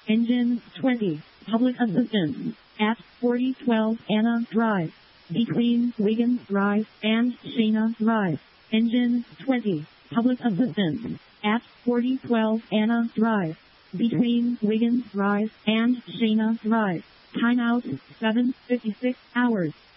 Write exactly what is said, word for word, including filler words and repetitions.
Engine twenty. Public assistance at forty twelve Anna Drive. Between Wiggins Drive and Shana Drive. Engine twenty. Public assistance at forty twelve Anna Drive. Between Wiggins Drive and Shana Drive. Timeout seven fifty-six hours.